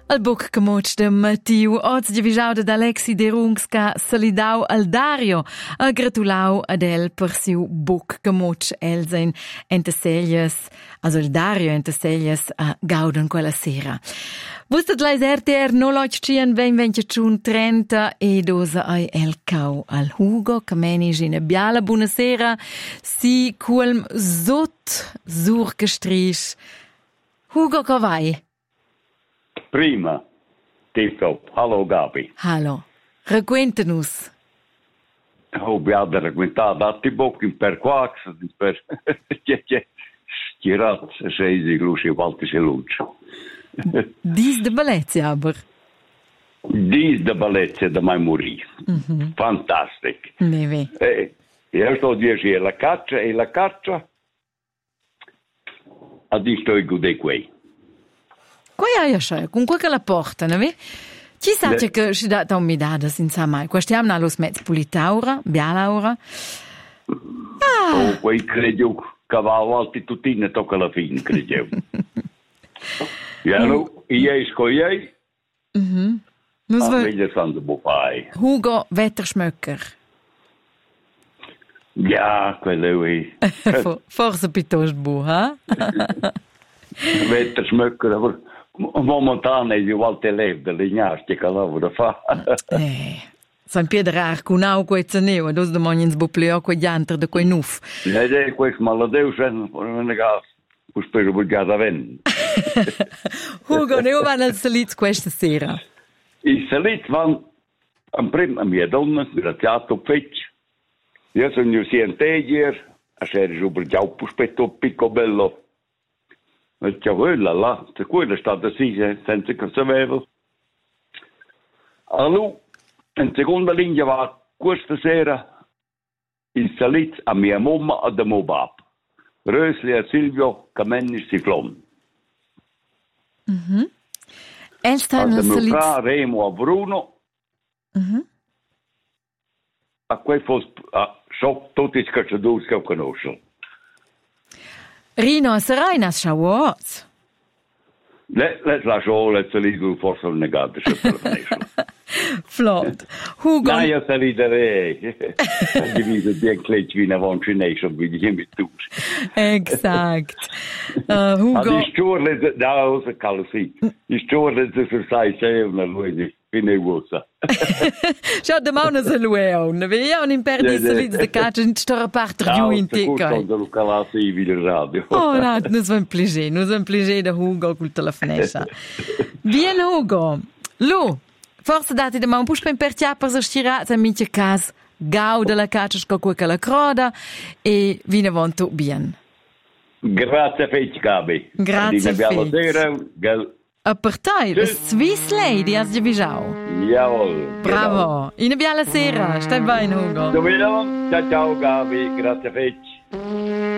Al buc camoch de Matiu, oz giavischau ad Alexi de Rungs ca salidau al Dario, a gratulau ad el per siu buc camoch elsen entaseglias, also il Dario entaseglias a gaudan quella sera. Vustat lais RTR no loch cien ven ventiachun 30 e dosa ai el cau al Hugo, cameni gina biala buonasera, si culm zut sur gestrisch. Hugo, co vai? Prima, tip-top. Hallo Gabi. Hallo. Racquenta-nos. Abbiamo raccontato dati bocchi per quax, per stirat, sei luce volte se luce. Dies de Bellezia aber. Dies de Bellezia da mai morì. Fantastic. Neve. Io sto dicendo la caccia a disto i gude quei. Qua ja schon, con quella la porta, ne ve? Ci sa che si dà da umidada senza mai. Qua stiamo na los mezz pulitaura, bialaura. Oh, quei credo cavallo alti tuttine tocca la fine, credo. Ja, no, iei scoiei. Nus va Veglia sanno bufai. Hugo Wetterschmöcker. Ja, quello è. Forse piuttosto bu, ha? Wetterschmöcker, aber momentan è di volte leve, le gnasti che lavora fa. San Piedrar, con acqua e zaneo, dos de mognins bupleo quei janter de quei nuf. Ne, questo maladeus, non è gas. Pus per obbligata ven. Hugo, ne van al Salitz questa sera. I Salitz van am prim a mia donna, graziato fetch. Io sono scientifico, a serie super già puspetto picobello. E quella là, se quella è stata sì, senza che sapeva. Allora, in seconda linea va questa sera il Salitz a mia mamma e a mio papà. Rösli a Silvio, Camennis si flom. El sta A nel mio Salitz. fra Remo a Bruno. A quei fos so tutti i cacciatori che conosco. Rino, sarai nas schauoz. Let lascio le Salitz forse non negate, se per me. Flot. Hugo, No, io saliderei. Divisa bien clec vina von Chinese, wie die mit tu. exact. Ma Hugo, di sturle da cosa calci. Di sturle se sai sei una lui fine usa. schau de mauna se lueo, ne ve ja un imperdi Salitz de caccia in stora parte giù in te. Quando calci video radio. Oh, no, nos un plaisir de Hugo col telefonessa. Bien Hugo. Lu, forse dati de un push per chiapper so stirat a minche cas gauda la caccia sco quella croda e vine vonto bien. Grazie feci Gabi. Grazie, Di Fetch. A partai, the Swiss Lady as giavischau. Jawohl. Bravo. Ina biala sera. Stai bene, Hugo. Ciao Gabi, grazie feci.